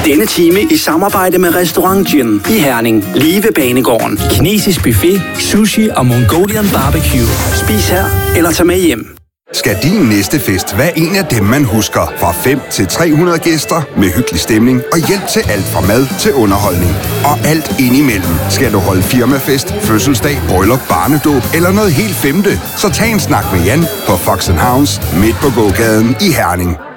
Denne time i samarbejde med Restaurant Gin i Herning. Lige ved Banegården. Kinesisk buffet, sushi og Mongolian barbecue. Spis her eller tag med hjem. Skal din næste fest være en af dem, man husker? Fra 5 til 300 gæster med hyggelig stemning og hjælp til alt fra mad til underholdning. Og alt indimellem. Skal du holde firmafest, fødselsdag, bryllup, barnedåb eller noget helt femte? Så tag en snak med Jan på Fox & Hounds midt på gågaden i Herning.